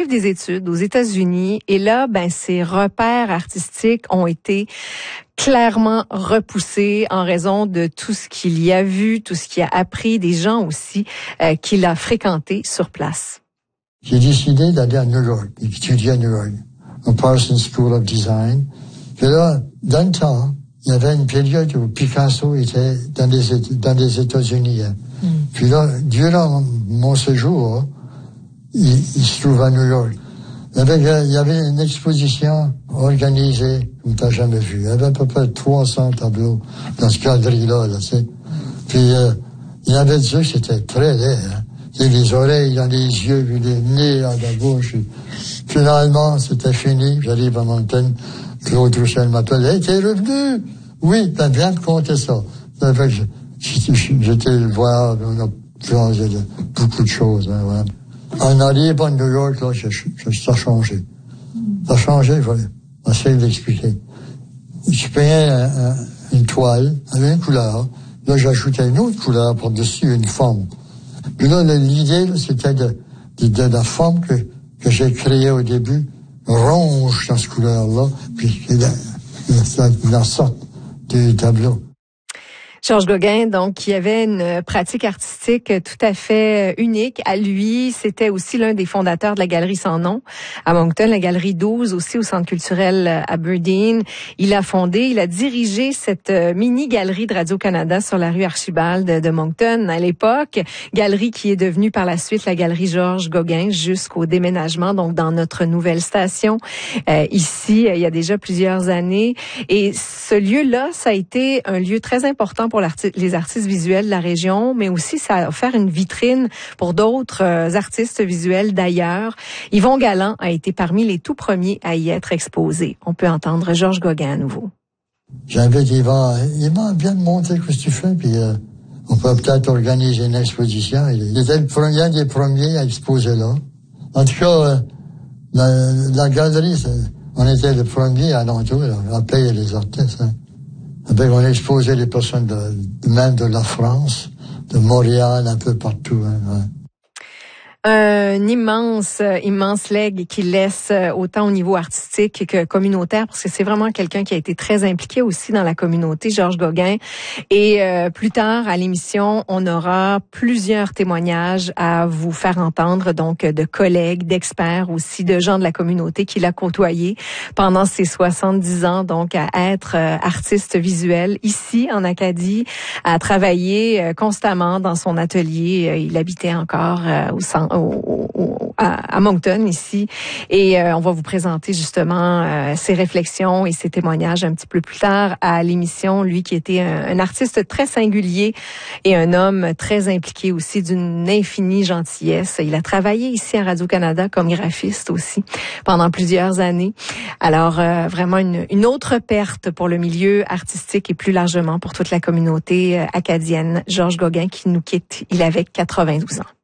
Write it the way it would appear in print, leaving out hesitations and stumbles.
des études aux États-Unis et là, ses repères artistiques ont été clairement repoussés en raison de tout ce qu'il y a vu, tout ce qu'il a appris, des gens aussi qu'il a fréquentés sur place. J'ai décidé d'aller à New York, d'étudier à New York, au Parsons School of Design. Puis là, dans le temps, il y avait une période où Picasso était dans les États-Unis. Puis là, durant mon séjour, il se trouve à New York. Il y avait une exposition organisée, comme tu n'as jamais vu. Il y avait à peu près 300 tableaux dans ce galerie-là, tu sais. Puis, il y avait des que c'était très laid, hein. Et les oreilles dans les yeux, puis les nez dans la bouche. Finalement, c'était fini. J'arrive à Moncton. Claude Roussel m'appelle. Hey, t'es revenu? Oui, viens me compter ça. Ça fait que j'étais le voir, on a changé de beaucoup de choses, hein, ouais. En arrivant à New York, là, ça a changé. Ça a changé, il faut essayer d'expliquer. Je peignais une toile avec une couleur. Là, j'ajoutais une autre couleur par-dessus, une forme. Puis là, l'idée, là, c'était de la forme que j'ai créée au début, ronge dans cette couleur-là, puis la sorte du tableau. Georges Gauguin, donc, qui avait une pratique artistique tout à fait unique à lui. C'était aussi l'un des fondateurs de la Galerie Sans Nom à Moncton, la Galerie 12 aussi au Centre culturel Aberdeen. Il a dirigé cette mini-galerie de Radio-Canada sur la rue Archibald de Moncton à l'époque. Galerie qui est devenue par la suite la Galerie Georges Gauguin jusqu'au déménagement, donc dans notre nouvelle station ici, il y a déjà plusieurs années. Et ce lieu-là, ça a été un lieu très important pour les artistes visuels de la région, mais aussi ça a offert une vitrine pour d'autres artistes visuels d'ailleurs. Yvon Galland a été parmi les tout premiers à y être exposé. On peut entendre Georges Gauguin à nouveau. J'avais dit, il m'a bien montré ce que tu fais, puis on peut peut-être organiser une exposition. Il était un des premiers à exposer là. En tout cas, la galerie, on était le premier à l'entour, à payer les artistes, hein. On a exposé les personnes même de la France, de Montréal, un peu partout, hein, ouais. Un immense legs qu'il laisse autant au niveau artistique que communautaire, parce que c'est vraiment quelqu'un qui a été très impliqué aussi dans la communauté, Georges Gauguin. Et plus tard à l'émission, on aura plusieurs témoignages à vous faire entendre, donc de collègues, d'experts aussi, de gens de la communauté qu'il a côtoyé pendant ses 70 ans, donc à être artiste visuel ici en Acadie, à travailler constamment dans son atelier. Il habitait encore au centre à Moncton ici et on va vous présenter justement ses réflexions et ses témoignages un petit peu plus tard à l'émission. Lui qui était un artiste très singulier et un homme très impliqué aussi d'une infinie gentillesse. Il a travaillé ici à Radio-Canada comme graphiste aussi pendant plusieurs années. Alors vraiment une autre perte pour le milieu artistique et plus largement pour toute la communauté acadienne. Georges Gauguin qui nous quitte, il avait 92 ans.